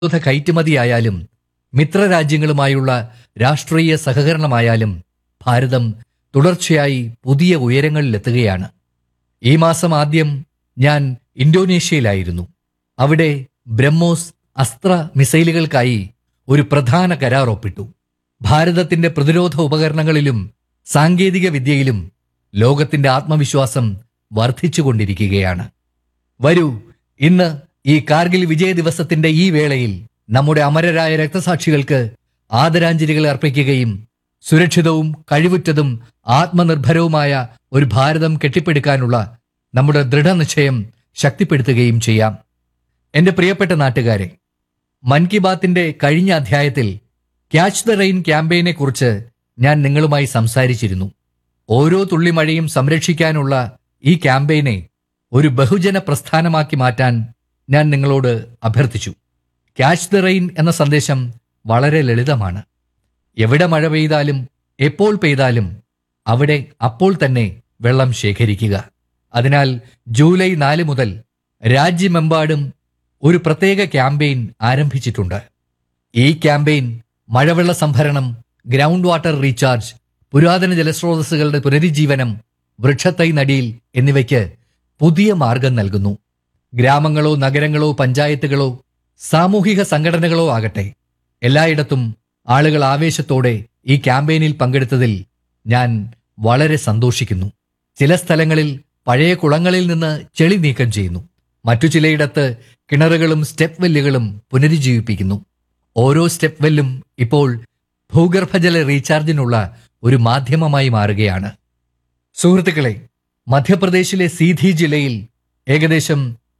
കയറ്റുമതിയായാലും മിത്രരാജ്യങ്ങളുമായുള്ള രാഷ്ട്രീയ സഹകരണമായാലും ഭാരതം തുടർച്ചയായി പുതിയ ഉയരങ്ങളിലെത്തുകയാണ്. ഈ മാസം ആദ്യം ഞാൻ ഇന്തോനേഷ്യയിലായിരുന്നു. അവിടെ ബ്രഹ്മോസ് അസ്ത്ര മിസൈലുകൾക്കായി ഒരു പ്രധാന കരാർ ഒപ്പിട്ടു. ഭാരതത്തിന്റെ പ്രതിരോധ ഉപകരണങ്ങളിലും സാങ്കേതിക വിദ്യയിലും ലോകത്തിന്റെ ആത്മവിശ്വാസം വർദ്ധിച്ചുകൊണ്ടിരിക്കുകയാണ്. വരൂ, ഇന്ന് ഈ കാർഗിൽ വിജയ ദിവസത്തിന്റെ ഈ വേളയിൽ നമ്മുടെ അമരരായ രക്തസാക്ഷികൾക്ക് ആദരാഞ്ജലികൾ അർപ്പിക്കുകയും സുരക്ഷിതവും കഴിവുറ്റതും ആത്മനിർഭരവുമായ ഒരു ഭാരതം കെട്ടിപ്പടുക്കാനുള്ള നമ്മുടെ ദൃഢനിശ്ചയം ശക്തിപ്പെടുത്തുകയും ചെയ്യാം. എന്റെ പ്രിയപ്പെട്ട നാട്ടുകാരെ, മൻ കി ബാത്തിന്റെ കഴിഞ്ഞ അധ്യായത്തിൽ ക്യാച്ച് ദ റെയിൻ ക്യാമ്പയിനെ കുറിച്ച് ഞാൻ നിങ്ങളുമായി സംസാരിച്ചിരുന്നു. ഓരോ തുള്ളി മഴയും സംരക്ഷിക്കാനുള്ള ഈ ക്യാമ്പയിനെ ഒരു ബഹുജന പ്രസ്ഥാനമാക്കി മാറ്റാൻ ഞാൻ നിങ്ങളോട് അഭ്യർത്ഥിച്ചു. ക്യാച്ച് ദ റെയിൻ എന്ന സന്ദേശം വളരെ ലളിതമാണ്. എവിടെ മഴ പെയ്താലും എപ്പോൾ പെയ്താലും അവിടെ അപ്പോൾ തന്നെ വെള്ളം ശേഖരിക്കുക. അതിനാൽ ജൂലൈ 4 മുതൽ രാജ്യമെമ്പാടും ഒരു പ്രത്യേക ക്യാമ്പയിൻ ആരംഭിച്ചിട്ടുണ്ട്. ഈ ക്യാമ്പയിൻ മഴവെള്ള സംഭരണം, ഗ്രൗണ്ട് വാട്ടർ റീചാർജ്, പുരാതന ജലസ്രോതസ്സുകളുടെ പുനരുജ്ജീവനം, വൃക്ഷത്തൈ നടീൽ എന്നിവയ്ക്ക് പുതിയ മാർഗം നൽകുന്നു. ഗ്രാമങ്ങളോ നഗരങ്ങളോ പഞ്ചായത്തുകളോ സാമൂഹിക സംഘടനകളോ ആകട്ടെ, എല്ലായിടത്തും ആളുകൾ ആവേശത്തോടെ ഈ ക്യാമ്പയിനിൽ പങ്കെടുത്തതിൽ ഞാൻ വളരെ സന്തോഷിക്കുന്നു. ചില സ്ഥലങ്ങളിൽ പഴയ കുളങ്ങളിൽ നിന്ന് ചെളി നീക്കം ചെയ്യുന്നു. മറ്റു ചിലയിടത്ത് കിണറുകളും സ്റ്റെപ്പ് വെല്ലുകളും പുനരുജ്ജീവിപ്പിക്കുന്നു. ഓരോ സ്റ്റെപ്പ് വെല്ലും ഇപ്പോൾ ഭൂഗർഭജല റീചാർജിനുള്ള ഒരു മാധ്യമമായി മാറുകയാണ്. സുഹൃത്തുക്കളെ, മധ്യപ്രദേശിലെ സീധി ജില്ലയിൽ ഏകദേശം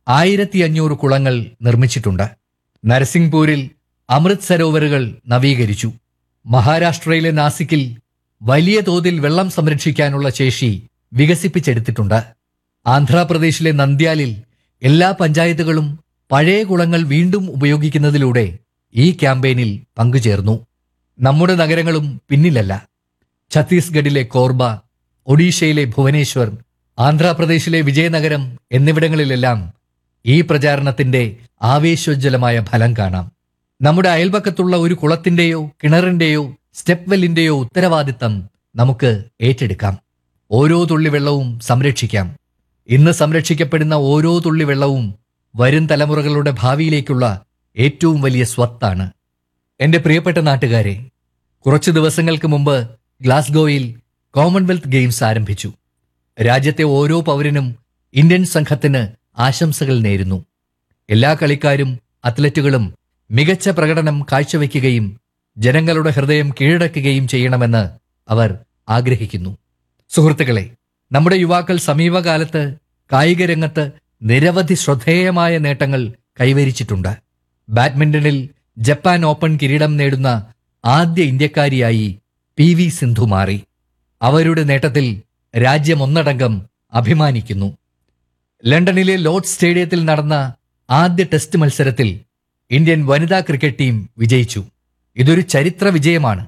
1500 കുളങ്ങൾ നിർമ്മിച്ചിട്ടുണ്ട്. നരസിംഗ്പൂരിൽ അമൃത് സരോവറുകൾ നവീകരിച്ചു. മഹാരാഷ്ട്രയിലെ നാസിക്കിൽ വലിയ തോതിൽ വെള്ളം സംരക്ഷിക്കാനുള്ള ശേഷി വികസിപ്പിച്ചെടുത്തിട്ടുണ്ട്. ആന്ധ്രാപ്രദേശിലെ നന്ദ്യാലിൽ എല്ലാ പഞ്ചായത്തുകളും പഴയ കുളങ്ങൾ വീണ്ടും ഉപയോഗിക്കുന്നതിലൂടെ ഈ ക്യാമ്പയിനിൽ പങ്കുചേർന്നു. നമ്മുടെ നഗരങ്ങളും പിന്നിലല്ല. ഛത്തീസ്ഗഡിലെ കോർബ, ഒഡീഷയിലെ ഭുവനേശ്വർ, ആന്ധ്രാപ്രദേശിലെ വിജയനഗരം എന്നിവിടങ്ങളിലെല്ലാം ഈ പ്രചാരണത്തിന്റെ ആവേശോജ്വലമായ ഫലം കാണാം. നമ്മുടെ അയൽപക്കത്തുള്ള ഒരു കുളത്തിന്റെയോ കിണറിന്റെയോ സ്റ്റെപ്പ് വെല്ലിന്റെയോ ഉത്തരവാദിത്തം നമുക്ക് ഏറ്റെടുക്കാം. ഓരോ തുള്ളി വെള്ളവും സംരക്ഷിക്കാം. ഇന്ന് സംരക്ഷിക്കപ്പെടുന്ന ഓരോ തുള്ളി വെള്ളവും വരും തലമുറകളുടെ ഭാവിയിലേക്കുള്ള ഏറ്റവും വലിയ സ്വത്താണ്. എന്റെ പ്രിയപ്പെട്ട നാട്ടുകാരെ, കുറച്ചു ദിവസങ്ങൾക്ക് മുമ്പ് ഗ്ലാസ്ഗോയിൽ കോമൺവെൽത്ത് ഗെയിംസ് ആരംഭിച്ചു. രാജ്യത്തെ ഓരോ പൗരനും ഇന്ത്യൻ സംഘത്തിന് ആശംസകൾ നേരുന്നു. എല്ലാ കളിക്കാരും അത്ലറ്റുകളും മികച്ച പ്രകടനം കാഴ്ചവെക്കുകയും ജനങ്ങളുടെ ഹൃദയം കീഴടക്കുകയും ചെയ്യണമെന്ന് അവർ ആഗ്രഹിക്കുന്നു. സുഹൃത്തുക്കളെ, നമ്മുടെ യുവാക്കൾ സമീപകാലത്ത് കായിക രംഗത്ത് നിരവധി ശ്രദ്ധേയമായ നേട്ടങ്ങൾ കൈവരിച്ചിട്ടുണ്ട്. ബാഡ്മിന്റണിൽ ജപ്പാൻ ഓപ്പൺ കിരീടം നേടുന്ന ആദ്യ ഇന്ത്യക്കാരിയായി PV സിന്ധു മാറി. അവരുടെ നേട്ടത്തിൽ രാജ്യം ഒന്നടങ്കം അഭിമാനിക്കുന്നു. ലണ്ടനിലെ ലോർഡ്സ് സ്റ്റേഡിയത്തിൽ നടന്ന ആദ്യ ടെസ്റ്റ് മത്സരത്തിൽ ഇന്ത്യൻ വനിതാ ക്രിക്കറ്റ് ടീം വിജയിച്ചു. ഇതൊരു ചരിത്ര വിജയമാണ്.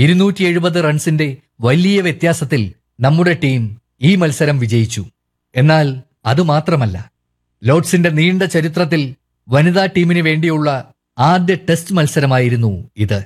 270 റൺസിന്റെ വലിയ വ്യത്യാസത്തിൽ നമ്മുടെ ടീം ഈ മത്സരം വിജയിച്ചു. എന്നാൽ അതുമാത്രമല്ല, ലോർഡ്സിന്റെ നീണ്ട ചരിത്രത്തിൽ വനിതാ ടീമിന് വേണ്ടിയുള്ള ആദ്യ ടെസ്റ്റ് മത്സരമായിരുന്നു ഇത്.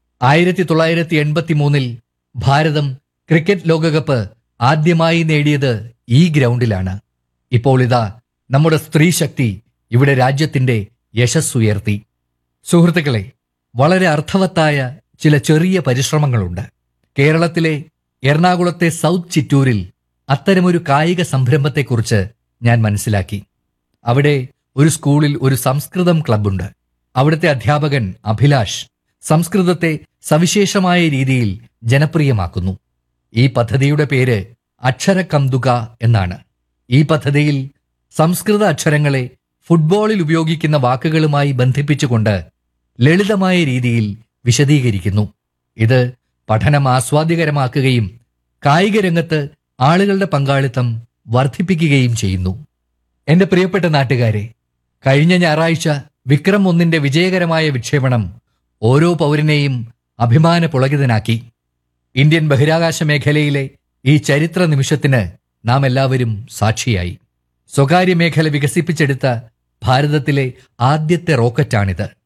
1983 ഭാരതം ക്രിക്കറ്റ് ലോകകപ്പ് ആദ്യമായി നേടിയത് ഈ ഗ്രൗണ്ടിലാണ്. ഇപ്പോൾ ഇതാ നമ്മുടെ സ്ത്രീ ശക്തി ഇവിടെ രാജ്യത്തിന്റെ യശസ്സുയർത്തി. സുഹൃത്തുക്കളെ, വളരെ അർത്ഥവത്തായ ചില ചെറിയ പരിശ്രമങ്ങളുണ്ട്. കേരളത്തിലെ എറണാകുളത്തെ സൗത്ത് ചിറ്റൂരിൽ അത്തരമൊരു കായിക സംരംഭത്തെക്കുറിച്ച് ഞാൻ മനസ്സിലാക്കി. അവിടെ ഒരു സ്കൂളിൽ ഒരു സംസ്കൃതം ക്ലബ്ബുണ്ട്. അവിടുത്തെ അധ്യാപകൻ അഭിലാഷ് സംസ്കൃതത്തെ സവിശേഷമായ രീതിയിൽ ജനപ്രിയമാക്കുന്നു. ഈ പദ്ധതിയുടെ പേര് അക്ഷരകംതുക എന്നാണ്. ഈ പദ്ധതിയിൽ സംസ്കൃത അക്ഷരങ്ങളെ ഫുട്ബോളിൽ ഉപയോഗിക്കുന്ന വാക്കുകളുമായി ബന്ധിപ്പിച്ചുകൊണ്ട് ലളിതമായ രീതിയിൽ വിശദീകരിക്കുന്നു. ഇത് പഠനം ആസ്വാദ്യകരമാക്കുകയും കായിക രംഗത്ത് ആളുകളുടെ പങ്കാളിത്തം വർദ്ധിപ്പിക്കുകയും ചെയ്യുന്നു. എന്റെ പ്രിയപ്പെട്ട നാട്ടുകാരെ, കഴിഞ്ഞ ഞായറാഴ്ച വിക്രം 1ന്റെ വിജയകരമായ വിക്ഷേപണം ഓരോ പൗരനെയും അഭിമാന പുളകിതനാക്കി. ഇന്ത്യൻ ബഹിരാകാശ മേഖലയിലെ ഈ ചരിത്ര നിമിഷത്തിന് നാം എല്ലാവരും സാക്ഷിയായി. സ്വകാര്യ മേഖല വികസിപ്പിച്ചെടുത്ത ഭാരതത്തിലെ ആദ്യത്തെ റോക്കറ്റാണിത്.